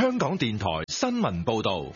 香港電台新聞報道。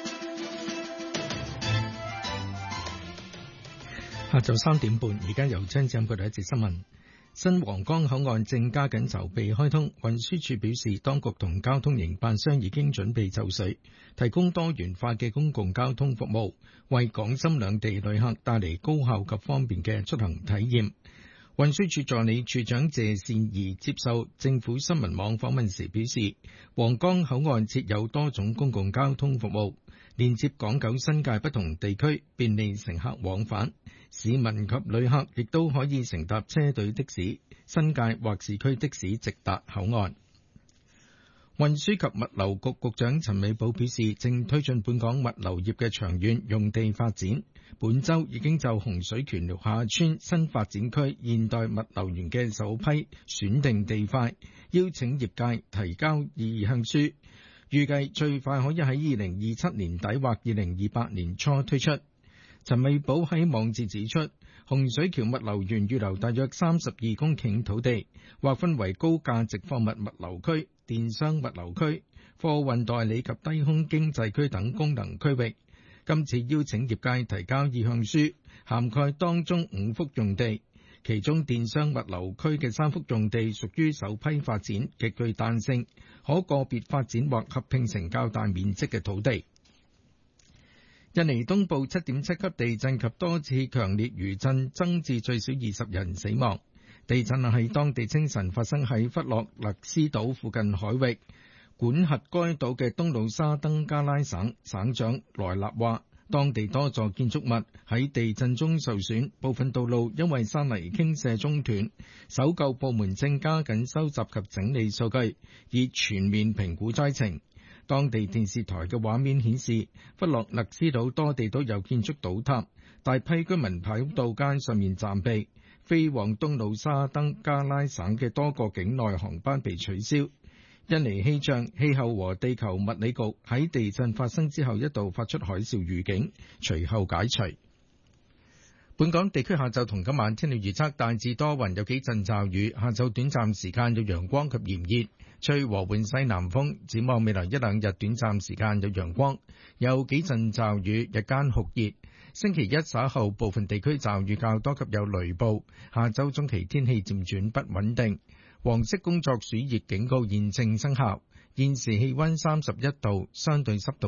下晝3點半，而家由張子報道一節新聞。新皇崗口岸正加緊籌備開通，運輸署表示，當局同交通營辦商已經準備就緒，提供多元化嘅公共交通服務，為港深兩地旅客帶嚟高效及方便嘅出行體驗。運輸署助理處長謝善儀接受政府新聞網訪問時表示，皇崗口岸設有多種公共交通服務，連接港九新界不同地區，便利乘客往返。市民及旅客亦都可以乘搭車隊的士、新界或市區的士直達口岸。運輸及物流局局長陳美寶表示，正推進本港物流業嘅長遠用地發展。本週已經就洪水橋綠下村新發展區現代物流園嘅首批選定地塊，邀請業界提交意向書，預計最快可以喺2027年底或2028年初推出。陳美寶喺網誌指出，洪水橋物流園預留大約32公頃土地，劃分為高價值貨物物流區、電商物流區、貨運代理及低空經濟區等功能區域。今次邀請業界提交意向書，涵蓋當中5幅用地，其中電商物流區嘅3幅用地屬於首批發展，極具彈性，可個別發展或合併成較大面積嘅土地。印尼東部 7.7 級地震及多次強烈餘震增至最少20人死亡。地震喺當地清晨發生喺弗洛勒斯島附近海域，管轄該島嘅東努沙登加拉省省長萊納話，當地多座建築物喺地震中受損，部分道路因為山泥傾瀉中斷。搜救部門正加緊收集及整理數據，以全面評估災情。當地電視台嘅畫面顯示，弗洛勒斯島多地都有建築倒塌，大批居民跑到街上面暫避。飛往東努沙登加拉省嘅多個境內航班被取消。印尼氣象、氣候和地球物理局喺地震發生之後一度發出海嘯預警，隨後解除。本港地區下晝同今晚天氣預測大致多雲，有幾陣驟雨，下晝短暫時間有陽光及炎熱，吹和緩西南風。展望未來一兩日短暫時間有陽光，有幾陣驟雨，日間酷熱。星期一稍後部分地區驟雨較多及有雷暴，下週中期天氣漸轉不穩定。黃色工作暑熱警告現正生效。現時氣溫31度，相對濕度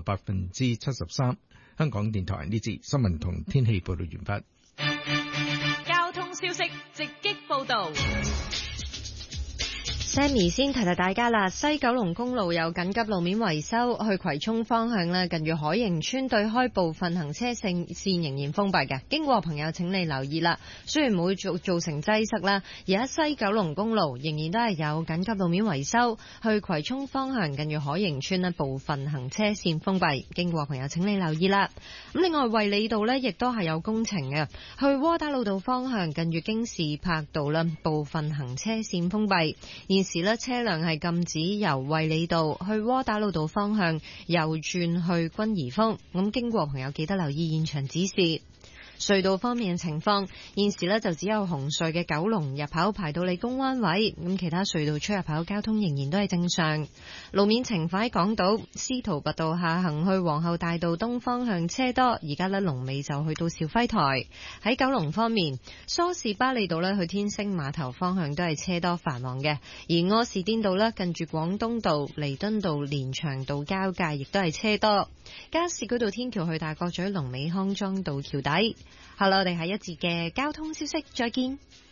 73%。香港電台呢節新聞同天氣報道完畢。 交通消息直擊報道。 Sammy 先提提大家啦，西九龍公路有緊急路面維修，去葵涌方向咧，近住海盈村對開部分行車線仍然封閉嘅，經過朋友請你留意啦。雖然冇造成擠塞啦，而家西九龍公路仍然都係有緊急路面維修，去葵涌方向近住海盈村咧部分行車線封閉，經過朋友請你留意啦。咁另外衛理道咧亦都係有工程嘅，去窩打老道方向近住京士柏道啦部分行車線封閉。現時咧車輛係禁止由衛理道去窩打老道方向右轉去君怡峰，咁經過朋友記得留意現場指示。隧道方面嘅情況，現時呢就只有紅隧嘅九龍入口排到理工灣位，咁其他隧道出入口交通仍然都係正常。路面情況喺港島司徒拔道下行去皇后大道東方向車多，而家呢龍尾就去到兆輝台。喺九龍方面，梳士巴利道呢去天星碼頭方向都係車多繁忙嘅，而柯士甸道呢近住廣東道、彌敦道、連翔道交界亦都係車多。加士居道天橋去大角咀龍尾康莊道橋底。好啦，我哋下一節嘅交通消息再見。